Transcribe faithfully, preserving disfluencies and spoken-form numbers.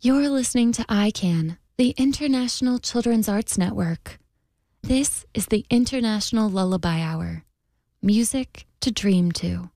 You're listening to I CAN, the International Children's Arts Network. This is the International Lullaby Hour. Music to dream to.